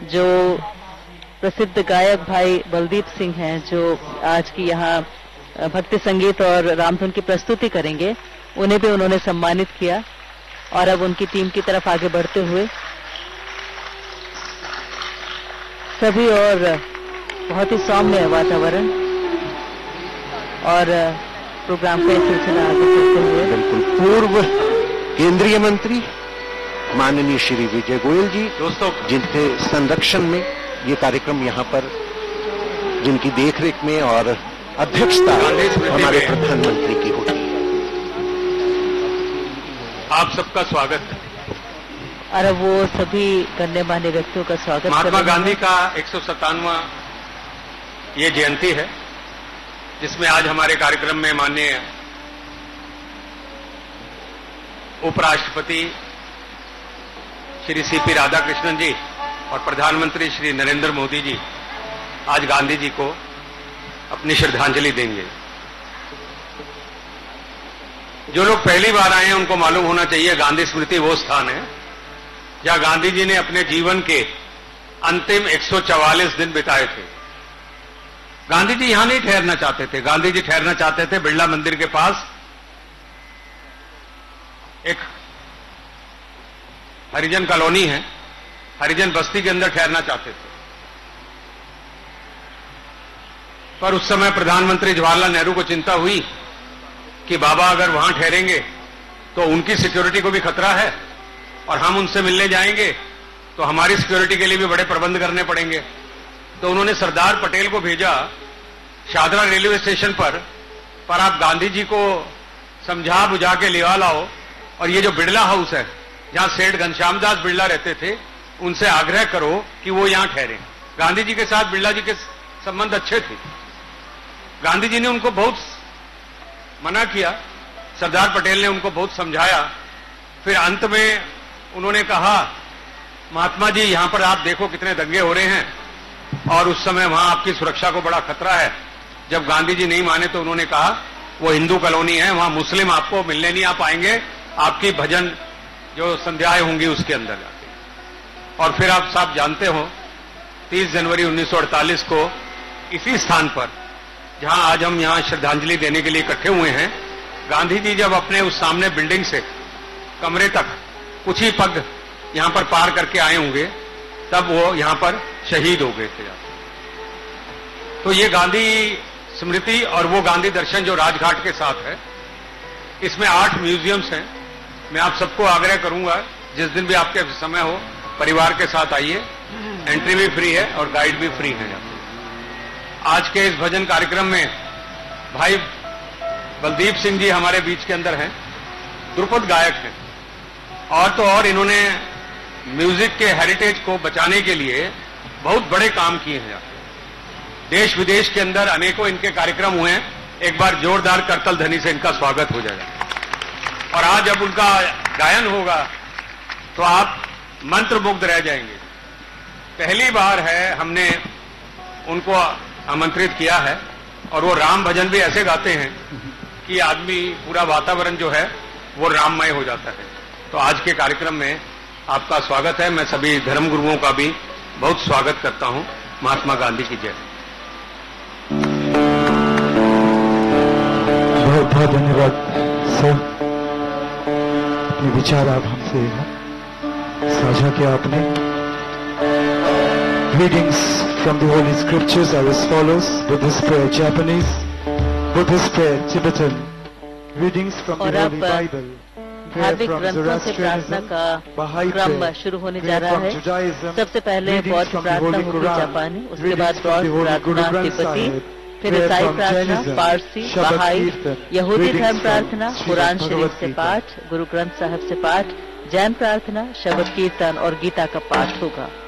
जो प्रसिद्ध गायक भाई बलदीप सिंह हैं, जो आज की यहाँ भक्ति संगीत और रामधुन की प्रस्तुति करेंगे, उन्हें भी उन्होंने सम्मानित किया। और अब उनकी टीम की तरफ आगे बढ़ते हुए सभी और बहुत ही सौम्य वातावरण और प्रोग्राम का सिलसिला आगे चलते हुए बिल्कुल पूर्व केंद्रीय मंत्री माननीय श्री विजय गोयल जी, दोस्तों, जिनके संरक्षण में ये कार्यक्रम यहाँ पर, जिनकी देखरेख में और अध्यक्षता हमारे प्रधानमंत्री की होती है। आप सबका स्वागत है। और वो सभी गण्यमान्य व्यक्तियों का स्वागत। महात्मा गांधी का 157वां ये जयंती है, जिसमें आज हमारे कार्यक्रम में माननीय उपराष्ट्रपति श्री सीपी राधाकृष्णन जी और प्रधानमंत्री श्री नरेंद्र मोदी जी आज गांधी जी को अपनी श्रद्धांजलि देंगे। जो लोग पहली बार आए हैं उनको मालूम होना चाहिए, गांधी स्मृति वो स्थान है जहां गांधी जी ने अपने जीवन के अंतिम 144 दिन बिताए थे। गांधी जी यहां नहीं ठहरना चाहते थे, गांधी जी ठहरना चाहते थे बिरला मंदिर के पास एक हरिजन कॉलोनी है, हरिजन बस्ती के अंदर ठहरना चाहते थे। पर उस समय प्रधानमंत्री जवाहरलाल नेहरू को चिंता हुई कि बाबा अगर वहां ठहरेंगे तो उनकी सिक्योरिटी को भी खतरा है और हम उनसे मिलने जाएंगे तो हमारी सिक्योरिटी के लिए भी बड़े प्रबंध करने पड़ेंगे। तो उन्होंने सरदार पटेल को भेजा शादरा रेलवे स्टेशन पर आप गांधी जी को समझा बुझा के लेवा लाओ और ये जो बिड़ला हाउस है जहां सेठ घनश्याम दास बिड़ला रहते थे, उनसे आग्रह करो कि वो यहां ठहरे। गांधी जी के साथ बिड़ला जी के संबंध अच्छे थे। गांधी जी ने उनको बहुत मना किया, सरदार पटेल ने उनको बहुत समझाया। फिर अंत में उन्होंने कहा, महात्मा जी यहां पर आप देखो कितने दंगे हो रहे हैं और उस समय वहां आपकी सुरक्षा को बड़ा खतरा है। जब गांधी जी नहीं माने तो उन्होंने कहा वो हिंदू कॉलोनी है, वहां मुस्लिम आपको मिलने नहीं आ पाएंगे, आपकी भजन जो संध्याएं होंगी उसके अंदर जाके। और फिर आप सब जानते हो 30 जनवरी 1948 को इसी स्थान पर जहां आज हम यहां श्रद्धांजलि देने के लिए इकट्ठे हुए हैं, गांधी जी जब अपने उस सामने बिल्डिंग से कमरे तक कुछ ही पग यहां पर पार करके आए होंगे, तब वो यहां पर शहीद हो गए थे। तो ये गांधी स्मृति और वो गांधी दर्शन जो राजघाट के साथ है, इसमें 8 म्यूजियम्स हैं। मैं आप सबको आग्रह करूंगा, जिस दिन भी आपके समय हो परिवार के साथ आइए, एंट्री भी फ्री है और गाइड भी फ्री है। आज के इस भजन कार्यक्रम में भाई बलदीप सिंह जी हमारे बीच के अंदर हैं, ध्रुपद गायक हैं और तो और इन्होंने म्यूजिक के हेरिटेज को बचाने के लिए बहुत बड़े काम किए हैं। देश विदेश के अंदर अनेकों इनके कार्यक्रम हुए हैं। एक बार जोरदार करतल ध्वनि से इनका स्वागत हो जाएगा। और आज जब उनका गायन होगा तो आप मंत्रमुग्ध रह जाएंगे। पहली बार है हमने उनको आमंत्रित किया है और वो राम भजन भी ऐसे गाते हैं कि आदमी पूरा वातावरण जो है वो राममय हो जाता है। तो आज के कार्यक्रम में आपका स्वागत है। मैं सभी धर्मगुरुओं का भी बहुत स्वागत करता हूं। महात्मा गांधी की जय। बहुत बहुत धन्यवाद सर, अपने विचार आप हमसे साझा किया आपने। Readings from the Holy Scriptures are as follows: Buddhist prayer Japanese, Buddhist prayer Tibetan, readings from the Holy Bible, धार्मिक ग्रंथों से प्रार्थना का क्रम शुरू होने जा रहा है। सबसे पहले बौद्ध प्रार्थना होगी जापानी, उसके बाद बौद्ध प्रार्थना तिब्बती, फिर ईसाई प्रार्थना पारसी, बहाई, यहूदी धर्म प्रार्थना, कुरान शरीफ से पाठ, गुरु ग्रंथ साहब से पाठ, जैन प्रार्थना, शबद कीर्तन और गीता का पाठ होगा।